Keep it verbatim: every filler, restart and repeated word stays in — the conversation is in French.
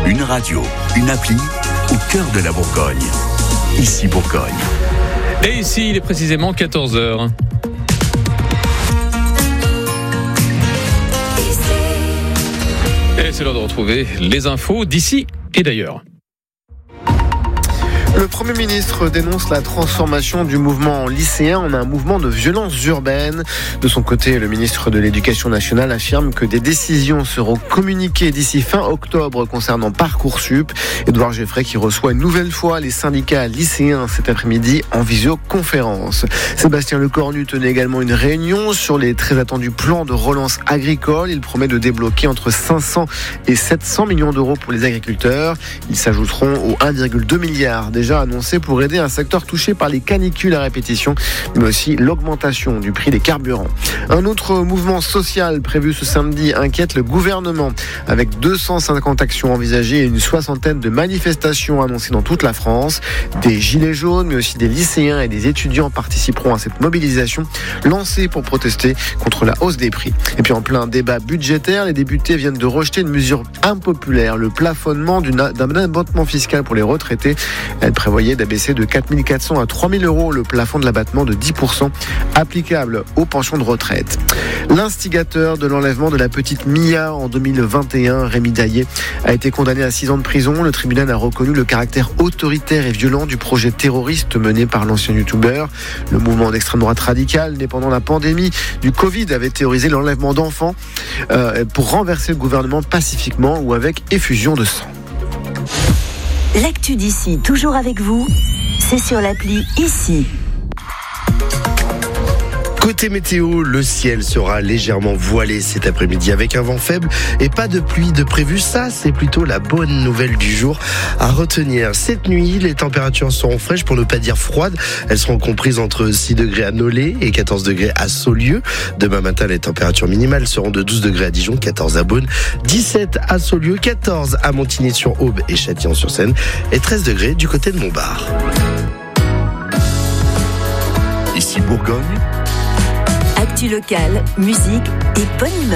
Une radio, une appli au cœur de la Bourgogne. Ici Bourgogne. Et ici, il est précisément quatorze heures. Et c'est l'heure de retrouver les infos d'ici et d'ailleurs. Le Premier ministre dénonce la transformation du mouvement lycéen en un mouvement de violence urbaine. De son côté, le ministre de l'Éducation nationale affirme que des décisions seront communiquées d'ici fin octobre concernant Parcoursup. Édouard Geffray qui reçoit une nouvelle fois les syndicats lycéens cet après-midi en visioconférence. Sébastien Lecornu tenait également une réunion sur les très attendus plans de relance agricole. Il promet de débloquer entre cinq cents et sept cents millions d'euros pour les agriculteurs. Ils s'ajouteront aux un virgule deux milliard déjà annoncé pour aider un secteur touché par les canicules à répétition, mais aussi l'augmentation du prix des carburants. Un autre mouvement social prévu ce samedi inquiète le gouvernement, avec deux cent cinquante actions envisagées et une soixantaine de manifestations annoncées dans toute la France. Des gilets jaunes, mais aussi des lycéens et des étudiants participeront à cette mobilisation lancée pour protester contre la hausse des prix. Et puis en plein débat budgétaire, les députés viennent de rejeter une mesure impopulaire, le plafonnement d'une, d'un abattement fiscal pour les retraités. Elle prévoyait d'abaisser de quatre mille quatre cents à trois mille euros le plafond de l'abattement de dix pour cent applicable aux pensions de retraite. L'instigateur de l'enlèvement de la petite Mia en deux mille vingt et un, Rémi Daillé, a été condamné à six ans de prison. Le tribunal a reconnu le caractère autoritaire et violent du projet terroriste mené par l'ancien youtubeur. Le mouvement d'extrême droite radicale, né pendant la pandémie du Covid, avait théorisé l'enlèvement d'enfants euh, pour renverser le gouvernement pacifiquement ou avec effusion de sang. L'actu d'ici, toujours avec vous, c'est sur l'appli Ici. Côté météo, le ciel sera légèrement voilé cet après-midi avec un vent faible et pas de pluie de prévu. Ça, c'est plutôt la bonne nouvelle du jour à retenir. Cette nuit, les températures seront fraîches, pour ne pas dire froides. Elles seront comprises entre six degrés à Nolay et quatorze degrés à Saulieu. Demain matin, les températures minimales seront de douze degrés à Dijon, quatorze à Beaune, dix-sept à Saulieu, quatorze à Montigny-sur-Aube et Châtillon-sur-Seine et treize degrés du côté de Montbard. Ici Bourgogne. Actu locale, musique et bonne humeur.